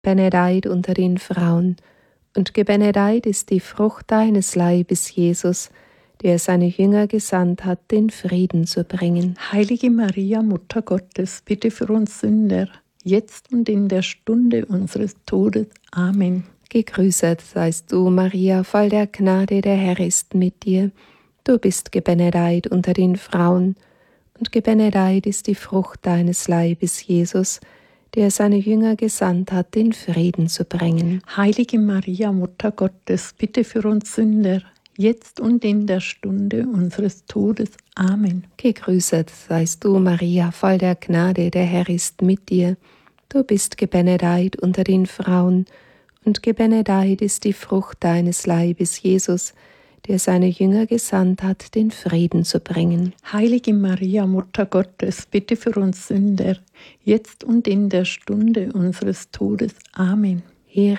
gebenedeit unter den Frauen, und gebenedeit ist die Frucht deines Leibes, Jesus, der seine Jünger gesandt hat, den Frieden zu bringen. Heilige Maria, Mutter Gottes, bitte für uns Sünder, jetzt und in der Stunde unseres Todes. Amen. Gegrüßet seist du, Maria, voll der Gnade, der Herr ist mit dir. Du bist gebenedeit unter den Frauen, und gebenedeit ist die Frucht deines Leibes, Jesus, der seine Jünger gesandt hat, den Frieden zu bringen. Heilige Maria, Mutter Gottes, bitte für uns Sünder, jetzt und in der Stunde unseres Todes. Amen. Gegrüßet seist du, Maria, voll der Gnade, der Herr ist mit dir. Du bist gebenedeit unter den Frauen, und gebenedeit ist die Frucht deines Leibes, Jesus, der seine Jünger gesandt hat, den Frieden zu bringen. Heilige Maria, Mutter Gottes, bitte für uns Sünder, jetzt und in der Stunde unseres Todes. Amen. Ehre